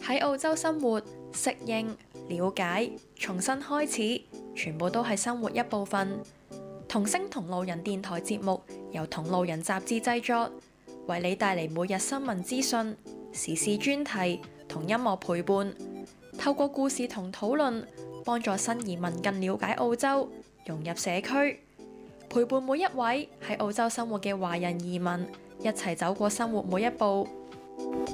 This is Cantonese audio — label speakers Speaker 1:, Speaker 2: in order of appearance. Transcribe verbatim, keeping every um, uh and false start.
Speaker 1: 喺澳洲生活、適應、了解、重新開始，全部都係生活一部分。同聲同路人電台節目由同路人雜誌製作，為你帶嚟每日新聞資訊、時事專題同音樂陪伴。透過故事同討論，幫助新移民更了解澳洲，融入社區，陪伴每一位喺澳洲生活嘅華人移民，一齊走過生活每一步。